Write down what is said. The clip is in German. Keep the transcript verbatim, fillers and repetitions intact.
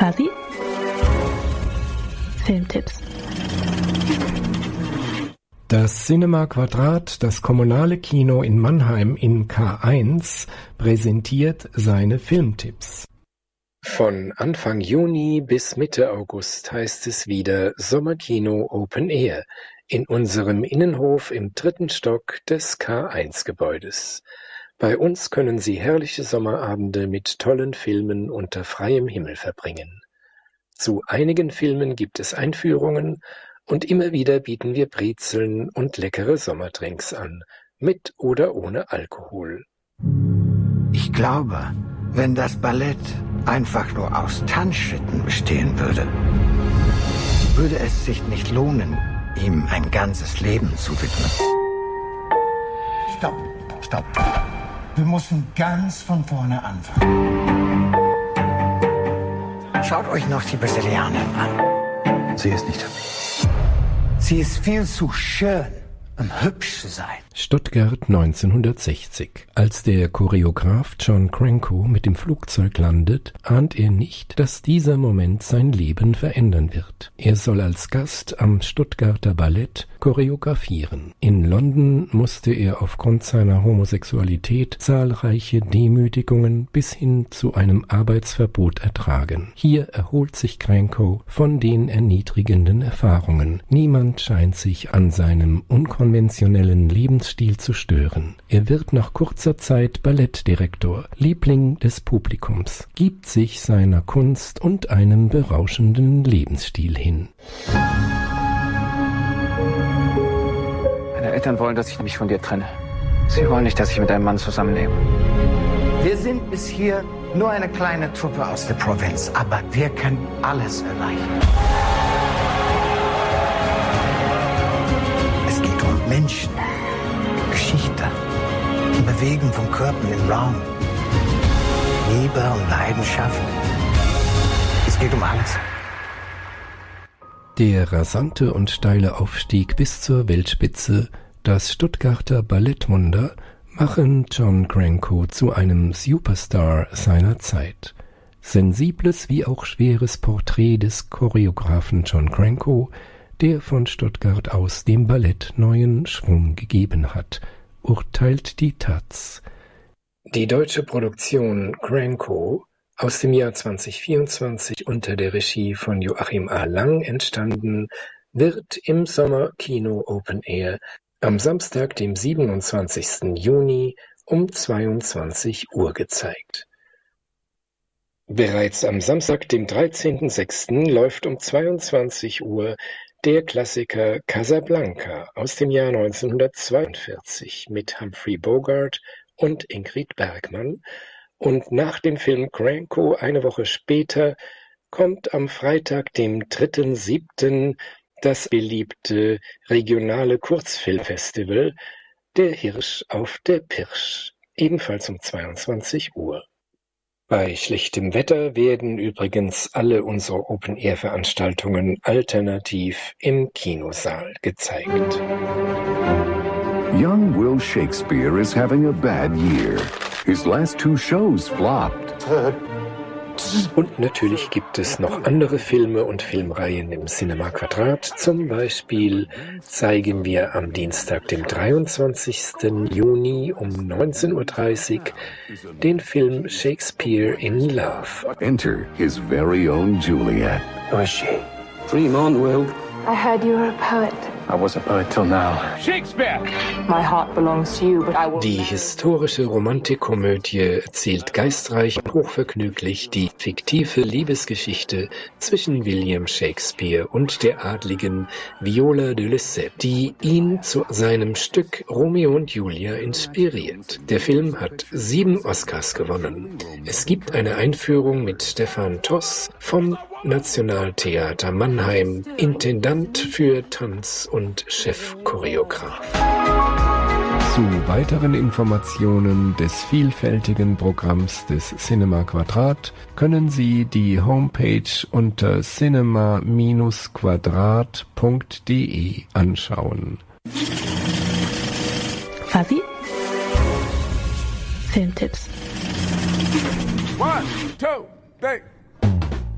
Fuzzy Filmtipps. Das Cinema Quadrat, das kommunale Kino in Mannheim in K eins, präsentiert seine Filmtipps. Von Anfang Juni bis Mitte August heißt es wieder Sommerkino Open Air in unserem Innenhof im dritten Stock des K eins Gebäudes. Bei uns können Sie herrliche Sommerabende mit tollen Filmen unter freiem Himmel verbringen. Zu einigen Filmen gibt es Einführungen und immer wieder bieten wir Brezeln und leckere Sommerdrinks an, mit oder ohne Alkohol. Ich glaube, wenn das Ballett einfach nur aus Tanzschritten bestehen würde, würde es sich nicht lohnen, ihm ein ganzes Leben zu widmen. Stopp, stopp. Wir müssen ganz von vorne anfangen. Schaut euch noch die Brasilianerin an. Sie ist nicht hübsch. Sie ist viel zu schön, um hübsch zu sein. Stuttgart neunzehnhundertsechzig. Als der Choreograf John Cranko mit dem Flugzeug landet, ahnt er nicht, dass dieser Moment sein Leben verändern wird. Er soll als Gast am Stuttgarter Ballett choreografieren. In London musste er aufgrund seiner Homosexualität zahlreiche Demütigungen bis hin zu einem Arbeitsverbot ertragen. Hier erholt sich Cranko von den erniedrigenden Erfahrungen. Niemand scheint sich an seinem unkonventionellen Lebensstil zu stören. Er wird nach kurzer Zeit Ballettdirektor, Liebling des Publikums, gibt sich seiner Kunst und einem berauschenden Lebensstil hin. Meine Eltern wollen, dass ich mich von dir trenne. Sie wollen nicht, dass ich mit einem Mann zusammenlebe. Wir sind bis hier nur eine kleine Truppe aus der Provinz, aber wir können alles erreichen. Es geht um Menschen, Geschichte, die Bewegung von Körpern im Raum, Liebe und Leidenschaft. Es geht um alles. Der rasante und steile Aufstieg bis zur Weltspitze, das Stuttgarter Ballettwunder, machen John Cranko zu einem Superstar seiner Zeit. Sensibles wie auch schweres Porträt des Choreografen John Cranko, der von Stuttgart aus dem Ballett neuen Schwung gegeben hat, urteilt die Taz. Die deutsche Produktion Cranko, aus dem Jahr zweitausendvierundzwanzig unter der Regie von Joachim A. Lang entstanden, wird im Sommerkino Open Air am Samstag, dem siebenundzwanzigsten Juni um zweiundzwanzig Uhr gezeigt. Bereits am Samstag, dem dreizehnten sechsten läuft um zweiundzwanzig Uhr der Klassiker Casablanca aus dem Jahr neunzehnhundertzweiundvierzig mit Humphrey Bogart und Ingrid Bergman. Und nach dem Film Cranko eine Woche später kommt am Freitag, dem dritten siebten das beliebte regionale Kurzfilmfestival Der Hirsch auf der Pirsch, ebenfalls um zweiundzwanzig Uhr. Bei schlechtem Wetter werden übrigens alle unsere Open-Air-Veranstaltungen alternativ im Kinosaal gezeigt. Young Will Shakespeare is having a bad year. His last two shows flopped. Und natürlich gibt es noch andere Filme und Filmreihen im Cinema Quadrat. Zum Beispiel zeigen wir am Dienstag, dem dreiundzwanzigsten Juni um neunzehn Uhr dreißig den Film Shakespeare in Love. Enter his very own Juliet. Who is she? Dream on, Will. I heard you were a poet. I was a poet till now. Shakespeare! My heart belongs to you, but I will... Die historische Romantikkomödie erzählt geistreich und hochvergnüglich die fiktive Liebesgeschichte zwischen William Shakespeare und der adligen Viola de Lesseps, die ihn zu seinem Stück Romeo und Julia inspiriert. Der Film hat sieben Oscars gewonnen. Es gibt eine Einführung mit Stefan Toss vom Nationaltheater Mannheim, Intendant für Tanz und Chefchoreograf. Zu weiteren Informationen des vielfältigen Programms des Cinema Quadrat können Sie die Homepage unter cinema quadrat punkt de anschauen. Fuzzy Filmtipps. One, two, three.